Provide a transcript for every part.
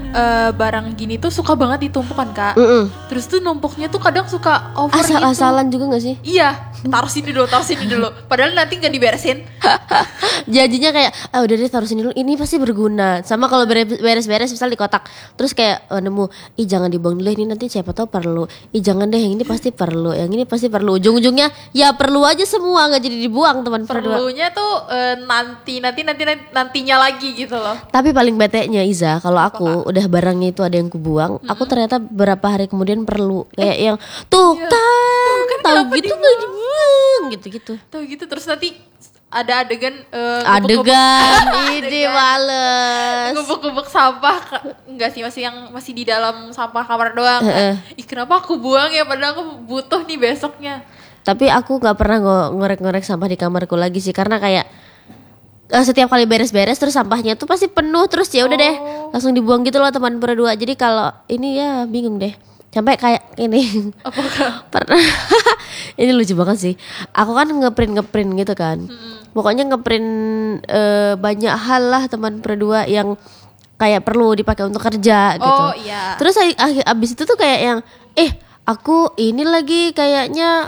barang gini tuh suka banget ditumpuk kan Kak. Terus tuh numpuknya tuh kadang suka over gitu. Asal-asalan juga gak sih? Iya, taruh sini dulu. Padahal nanti gak diberesin. Janjinya kayak udah deh taruh sini dulu, ini pasti berguna. Sama kalau beres-beres misal di kotak, terus kayak nemu, jangan dibuang dulu, ini nanti siapa tahu perlu. Jangan deh, yang ini pasti perlu, yang ini pasti perlu. Ujung-ujungnya ya perlu aja semua, nggak jadi dibuang teman berdua. Perlunya tuh nantinya lagi gitu loh. Tapi paling bete-nya Iza, kalau aku udah barangnya itu ada yang kubuang, aku ternyata berapa hari kemudian perlu kayak yang tuh kan tahu gitu nggak dibuang gitu. Tahu gitu terus nanti ada adegan ini males ngubek-ngubek sampah enggak sih masih di dalam sampah kamar doang. Kenapa aku buang ya padahal aku butuh nih besoknya. Tapi aku nggak pernah ngorek-ngorek sampah di kamarku lagi sih karena kayak setiap kali beres-beres terus sampahnya tuh pasti penuh terus ya udah deh langsung dibuang gitu loh teman berdua. Jadi kalau ini ya bingung deh. Sampai kayak ini pernah ini lucu banget sih. Aku kan ngeprint gitu kan. Pokoknya ngeprint banyak hal lah teman berdua yang kayak perlu dipakai untuk kerja gitu. Iya. Terus abis itu tuh kayak yang aku ini lagi kayaknya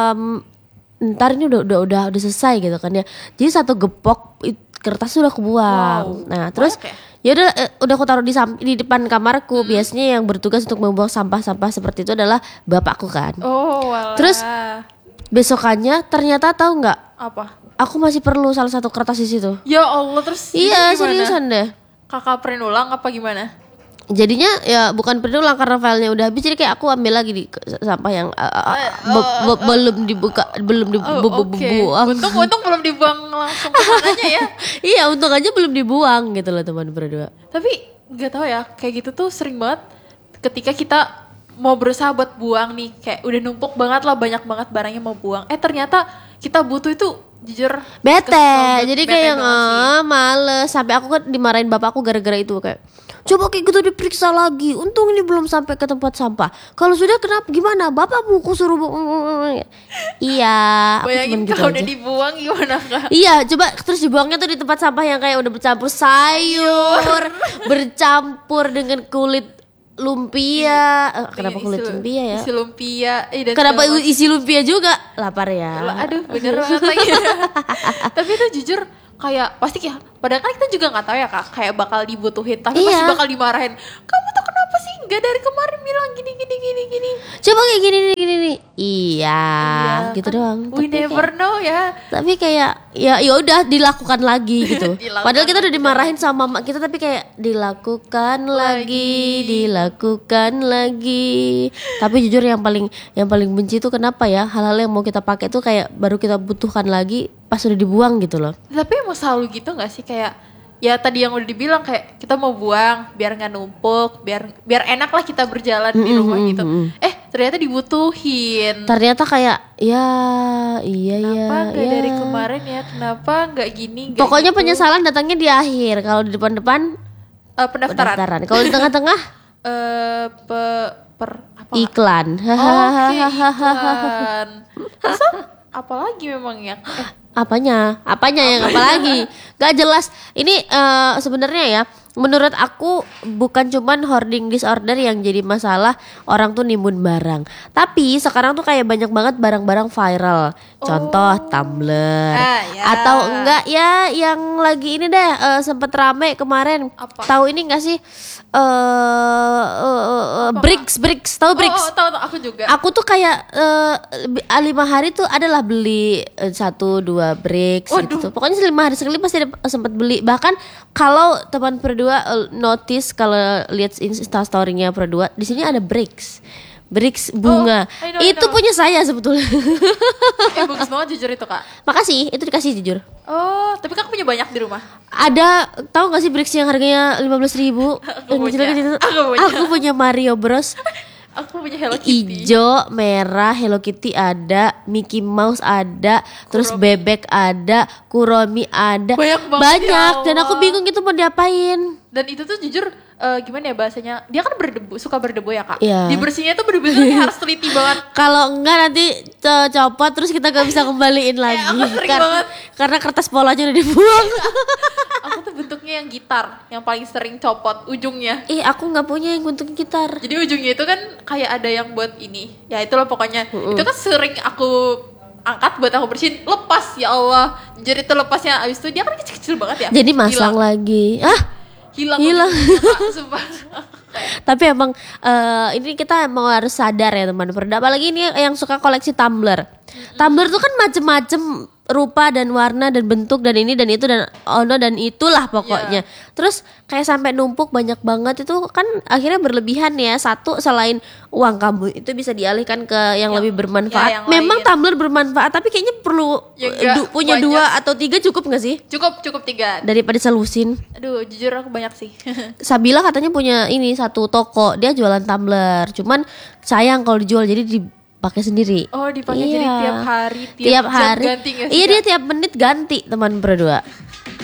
ntar ini udah selesai gitu kan ya. Jadi satu gepok kertas udah aku buang. Nah terus ya udah aku taruh di depan kamarku. Biasanya yang bertugas untuk membuang sampah-sampah seperti itu adalah bapakku kan. Terus besokannya ternyata tahu nggak? Apa? Aku masih perlu salah satu kertas di situ. Ya Allah terus. Iya seriusan deh. Kakak print ulang apa gimana? Jadinya ya bukan print ulang karena filenya udah habis, jadi kayak aku ambil lagi di sampah yang belum dibuka, belum dibuang. Untung belum dibuang langsung ke sananya ya. Iya untung aja belum dibuang gitu loh teman berdua. Tapi nggak tahu ya kayak gitu tuh sering banget ketika kita mau berusaha buat buang nih kayak udah numpuk banget lah banyak banget barangnya mau buang. Ternyata kita butuh itu jujur bete. Jadi kayak males sampai aku kan dimarahin bapakku gara-gara itu kayak coba kayak gitu diperiksa lagi. Untung ini belum sampai ke tempat sampah. Kalau sudah kenapa gimana? Bapakmu suruh iya. Bayangin kalau udah dibuang gimana Kak? Iya, coba terus dibuangnya tuh di tempat sampah yang kayak udah bercampur sayur, bercampur dengan kulit lumpia. Kenapa kulit lumpia ya? Isi lumpia. Kenapa isi lumpia juga? Lapar ya. Aduh, bener banget lagi. Tapi itu jujur kayak pasti ya. Padahal kan kita juga nggak tahu ya Kak, kayak bakal dibutuhin, tapi pasti bakal dimarahin. Kamu tuh kenapa sih nggak dari kemarin bilang gini. Coba kayak gini. Iya, gitu doang. We never know ya. Tapi kayak ya udah dilakukan lagi gitu. Padahal kita udah dimarahin sama mama kita, tapi kayak dilakukan lagi. Tapi jujur yang paling benci itu kenapa ya? Hal-hal yang mau kita pakai tuh kayak baru kita butuhkan lagi pas udah dibuang gitu loh. Tapi mau selalu gitu nggak sih kayak ya tadi yang udah dibilang kayak kita mau buang biar nggak numpuk, biar enak lah kita berjalan di rumah gitu. Ternyata dibutuhin. Ternyata kayak iya. Kenapa nggak dari kemarin ya? Kenapa nggak gini? Pokoknya gitu. Penyesalan datangnya di akhir. Kalau di depan pendaftaran. Kalau di tengah-tengah apa? Iklan. Iklan. Terus apalagi memangnya? Apanya yang apalagi? Gak jelas. Ini sebenarnya ya, menurut aku bukan cuman hoarding disorder yang jadi masalah orang tuh nimbun barang. Tapi sekarang tuh kayak banyak banget barang-barang viral. Contoh Tumblr. Atau enggak ya yang lagi ini deh sempat rame kemarin. Tahu ini enggak sih? Bricks. Tahu Bricks? Tahu aku juga. Aku tuh kayak 5 hari tuh adalah beli 1-2 bricks gitu. Pokoknya 5 hari sekali pasti sempat beli. Bahkan kalau teman berdua notice kalau lihat Insta story-nya berdua, di sini ada bricks bunga. I know. Punya saya sebetulnya. Bagus banget jujur itu Kak. Makasih, itu dikasih jujur. Tapi Kak punya banyak di rumah. Ada, tahu gak sih bricks yang harganya 15.000? Aku punya Mario Bros. Aku punya Hello Kitty. Ijo, merah, Hello Kitty ada, Mickey Mouse ada, terus bebek ada, Kuromi ada. Banyak dan aku bingung itu mau diapain. Dan itu tuh jujur gimana ya bahasanya? Dia kan suka berdebu ya Kak. Iya. Dibersihinnya tuh bener-bener harus teliti banget. Kalau enggak nanti copot terus kita gak bisa kembaliin lagi. Aku sering banget. Karena kertas polanya udah dibuang. Aku tuh bentuknya yang gitar, yang paling sering copot ujungnya. Aku nggak punya yang untuk gitar. Jadi ujungnya itu kan kayak ada yang buat ini. Ya itulah pokoknya. Itu kan sering aku angkat buat aku bersihin, lepas ya Allah. Jadi itu lepasnya abis itu dia kan kecil-kecil banget ya. Jadi masang lagi. Hilang. Sumpah. Tapi emang ini kita emang harus sadar ya teman Perda. Apalagi ini yang suka koleksi tumbler. Tumbler tuh kan macem-macem rupa dan warna dan bentuk dan ini dan itu dan ono dan itulah pokoknya. Terus kayak sampai numpuk banyak banget itu kan akhirnya berlebihan ya. Satu, selain uang kamu itu bisa dialihkan ke yang lebih bermanfaat. yang Memang lain. tumbler bermanfaat tapi kayaknya perlu punya banyak. 2 atau 3 cukup gak sih? Cukup 3. Daripada selusin. Aduh, jujur aku banyak sih. Sabila katanya punya ini satu toko, dia jualan tumbler. Cuman sayang kalau dijual jadi dipakai sendiri. Oh, dipakai jadi tiap hari, tiap jam hari. ganti gak sih, Iya, Kak? dia tiap menit ganti teman berdua.